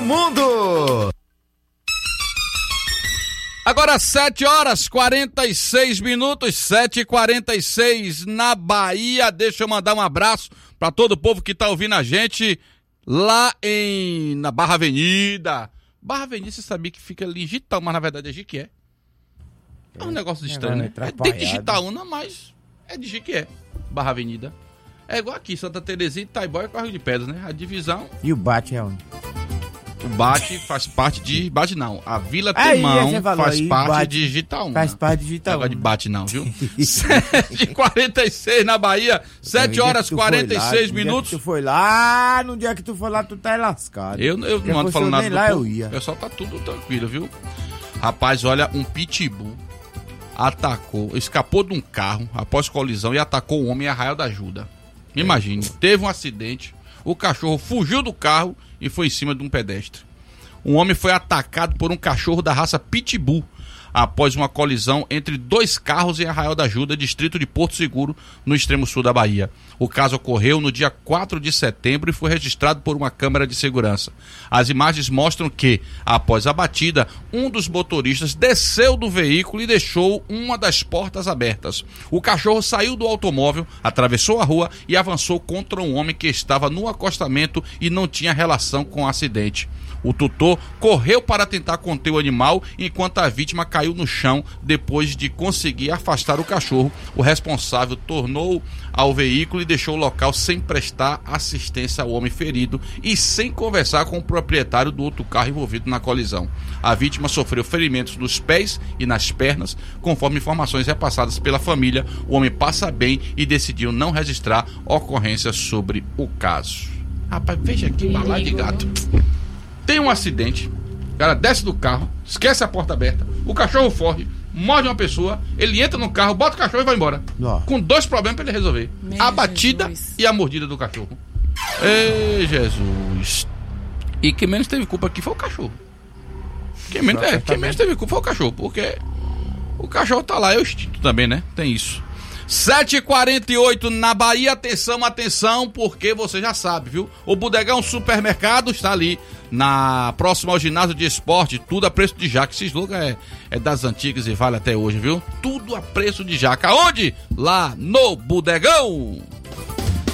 mundo. Agora 7h46, 7h46 na Bahia. Deixa eu mandar um abraço para todo o povo que tá ouvindo a gente lá na Barra Avenida. Barra Avenida, você sabia que fica ali em Jitaúna, mas na verdade é Jiquié. É um negócio de estranho, né? É dentro de Jitaúna, mas é de Jiquié. Barra Avenida. É igual aqui, Santa Terezinha, Itaibó e Correio de Pedras, né? A divisão... E o Bate é onde? O Bate faz parte de... Bate não. A Vila Temão faz parte de Jitaúna. Faz parte de Jitaúna. Agora de Bate não, viu? 7h46 na Bahia. 7h46. Tu foi lá, no dia que tu foi lá, tu tá lascado. Eu não ando falando nada do lá, povo. Eu só tá tudo tranquilo, viu? Rapaz, olha, um pitbull escapou de um carro após colisão e atacou um homem em Arraial da Ajuda. Imagine, teve um acidente, o cachorro fugiu do carro e foi em cima de um pedestre. Um homem foi atacado por um cachorro da raça Pitbull após uma colisão entre dois carros em Arraial da Ajuda, distrito de Porto Seguro, no extremo sul da Bahia. O caso ocorreu no dia 4 de setembro e foi registrado por uma câmera de segurança. As imagens mostram que, após a batida, um dos motoristas desceu do veículo e deixou uma das portas abertas. O cachorro saiu do automóvel, atravessou a rua e avançou contra um homem que estava no acostamento e não tinha relação com o acidente. O tutor correu para tentar conter o animal enquanto a vítima caiu no chão depois de conseguir afastar o cachorro. O responsável tornou ao veículo e deixou o local sem prestar assistência ao homem ferido e sem conversar com o proprietário do outro carro envolvido na colisão. A vítima sofreu ferimentos nos pés e nas pernas. Conforme informações repassadas pela família, o homem passa bem e decidiu não registrar ocorrência sobre o caso. Rapaz, veja aqui, balada de gato. Tem um acidente, o cara desce do carro, esquece a porta aberta, o cachorro foge, morde uma pessoa, ele entra no carro, bota o cachorro e vai embora. Com dois problemas pra ele resolver: a batida e a mordida do cachorro. Ei, Jesus. E quem menos teve culpa aqui foi o cachorro. Quem menos teve culpa foi o cachorro, porque o cachorro tá lá, é o instinto também, né? Tem isso. 7h48 na Bahia, atenção, porque você já sabe, viu? O Bodegão Supermercado está ali, próximo ao ginásio de esporte, tudo a preço de jaca. Esse slogan é das antigas e vale até hoje, viu? Tudo a preço de jaca. Onde? Lá no Bodegão.